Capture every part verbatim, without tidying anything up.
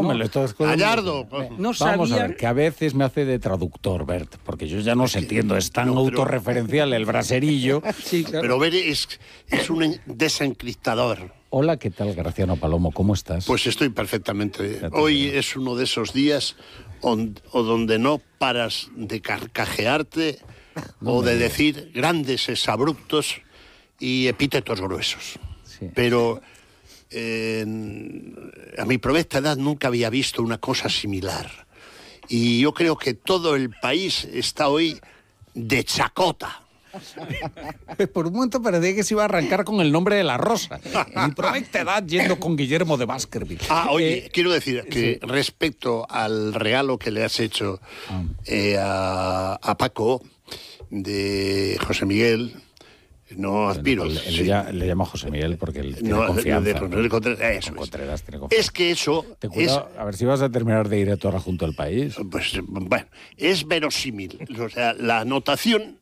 no, no. me lo estás Gallardo. No Vamos a sabía... ver, que a veces me hace de traductor, Bert, porque yo ya no se entiendo, es tan no, pero- autorreferencial el braserillo. Sí, claro. Pero Bere es, es un en- desencriptador. Hola, ¿qué tal, Graciano Palomo? ¿Cómo estás? Pues estoy perfectamente. Ya te Hoy veo. es uno de esos días on- o donde no paras de carcajearte o de decir grandes exabruptos y epítetos gruesos. Sí. Pero eh, a mi provesta edad nunca había visto una cosa similar. Y yo creo que todo el país está hoy de chacota. Por un momento parecía que se iba a arrancar con el nombre de la rosa. Mi provecta edad yendo con Guillermo de Baskerville. Ah, oye, Eh, quiero decir que sí. respecto al regalo que le has hecho Ah. eh, a, a Paco de José Miguel, no aspiro. Él- él le, llama, le llama José Miguel porque él tiene No, confianza. de José Miguel Contreras, eso Con es. Contreras tiene confianza. Es que eso Ten es, cuidado, a ver si vas a terminar de ir a Torra junto al país. pues, bueno, es verosímil. O sea, la anotación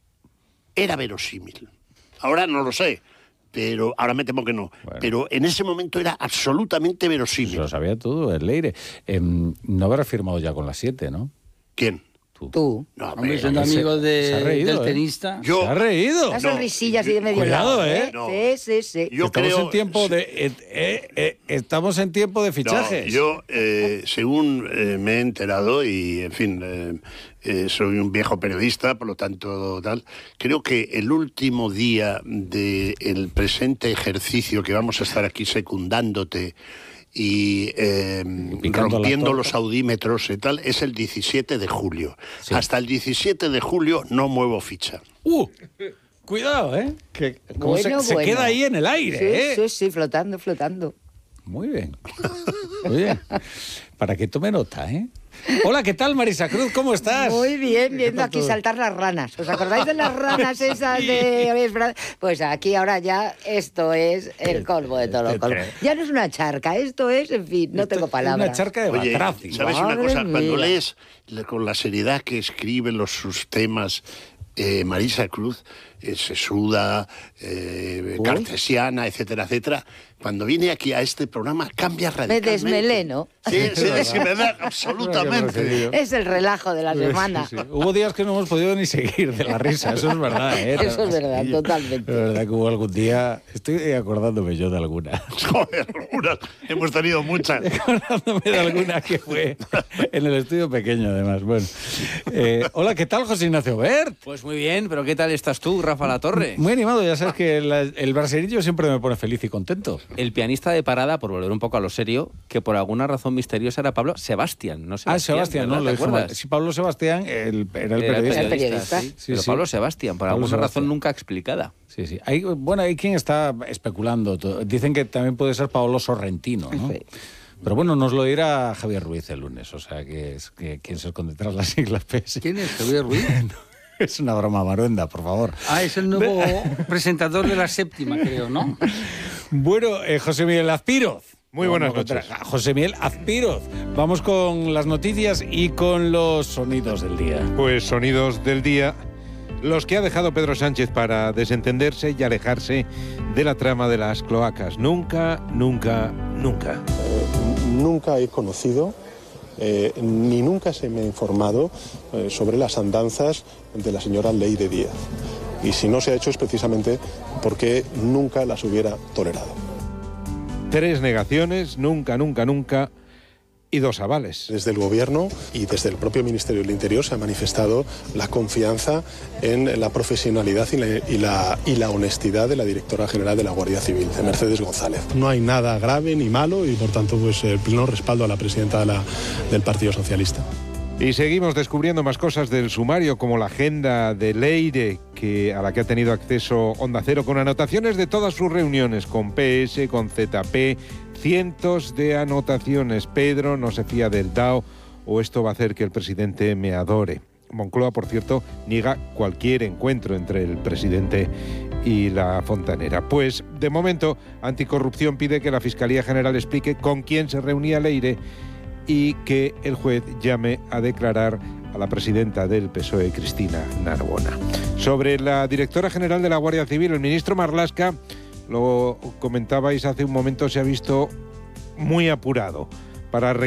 era verosímil. Ahora no lo sé, pero ahora me temo que no. Bueno. Pero en ese momento era absolutamente Se verosímil. lo sabía todo, el Leire. Eh, no habrás firmado ya con las siete, ¿no? ¿Quién? Tú. Tú, No, hombre, hombre, siendo se- amigo de, se ha reído, del ¿eh? tenista. Yo, ¿Se ha reído? Una No, sonrisilla así de medio cuidado, lado, ¿eh? No. Sí, sí, sí. yo estamos creo, en tiempo de eh, eh, eh, estamos en tiempo de fichajes. No, yo, eh, según eh, me he enterado, y en fin, eh, eh, soy un viejo periodista, por lo tanto, tal, creo que el último día del presente ejercicio que vamos a estar aquí secundándote y eh, picando la rompiendo torta. los audímetros y tal, es el diecisiete de julio. Sí. Hasta el diecisiete de julio no muevo ficha. Uh, cuidado, ¿eh? Que como Bueno, se, se bueno. queda ahí en el aire, Sí, ¿eh? sí, sí, flotando, flotando. Muy bien. Muy bien. Para que tome nota, ¿eh? Hola, ¿qué tal, Marisa Cruz? ¿Cómo estás? Muy bien, viendo tal aquí todo? saltar las ranas. ¿Os acordáis de las ranas esas de... Pues aquí ahora ya esto es el colmo de todo lo colmo. Ya no es una charca, esto es, en fin, no Esto tengo es palabras. una charca de Oye, Batraci. ¿sabes una Madre cosa? Cuando mía. lees le- con la seriedad que escribe los, sus temas eh, Marisa Cruz, eh, sesuda, eh, Uy. cartesiana, etcétera, etcétera, cuando viene aquí a este programa cambia Me radicalmente. desmeleno. Sí, sí, sí, ¿verdad? Absolutamente. Es el relajo de la semana. Sí, sí. Hubo días que no hemos podido ni seguir de la risa, eso es verdad, ¿eh? Eso es verdad, Sí. totalmente. Es verdad que hubo algún día, estoy acordándome yo de alguna, Joder, algunas. Hemos tenido muchas. acordándome de alguna que fue en el estudio pequeño, además. Bueno, eh, hola, ¿qué tal, José Ignacio Bert? Pues muy bien, pero ¿qué tal estás tú, Rafa Latorre? Muy animado, ya sabes que la- el braserillo siempre me pone feliz y contento. El pianista de parada, por volver un poco a lo serio, que por alguna razón misteriosa era Pablo Sebastián, no Sebastián. Ah, Sebastián, ¿verdad? ¿no? Lo ¿Te dijo mal. acuerdas? Sí, Pablo Sebastián el- era el Era periodista. El periodista. sí. Sí, Pero sí. Pablo Sebastián, por Pablo alguna Sebastián. razón nunca explicada. Sí, sí. Hay, bueno, hay quien está especulando. to- Dicen que también puede ser Paolo Sorrentino, ¿no? Sí. Pero bueno, nos lo dirá Javier Ruiz el lunes, o sea, que es que quien se esconde tras las siglas P S. ¿Quién es? ¿Javier Ruiz? Es una broma maruenda, por favor. Ah, es el nuevo presentador de la séptima, creo, ¿no? Bueno, eh, José Miguel Azpiroz. Muy buenas Vamos noches. contra- José Miguel Azpiroz. Vamos con las noticias y con los sonidos del día. Pues sonidos del día, los que ha dejado Pedro Sánchez para desentenderse y alejarse de la trama de las cloacas. Nunca, nunca, nunca. Nunca he conocido, eh, ni nunca se me ha informado eh, sobre las andanzas de la señora Leire Díaz. Y si no se ha hecho es precisamente porque nunca las hubiera tolerado. Tres negaciones, nunca, nunca, nunca, y dos avales. Desde el Gobierno y desde el propio Ministerio del Interior se ha manifestado la confianza en la profesionalidad y la, y la, y la honestidad de la directora general de la Guardia Civil, de Mercedes González. No hay nada grave ni malo y por tanto pues el pleno respaldo a la presidenta de la, del Partido Socialista. Y seguimos descubriendo más cosas del sumario, como la agenda de Leire, que, a la que ha tenido acceso Onda Cero, con anotaciones de todas sus reuniones, con P S, con Z P, cientos de anotaciones. Pedro no se fía del D A O, o esto va a hacer que el presidente me adore. Moncloa, por cierto, niega cualquier encuentro entre el presidente y la fontanera. Pues, de momento, Anticorrupción pide que la Fiscalía General explique con quién se reunía Leire y que el juez llame a declarar a la presidenta del P S O E, Cristina Narbona. Sobre la directora general de la Guardia Civil, el ministro Marlaska, lo comentabais hace un momento, se ha visto muy apurado para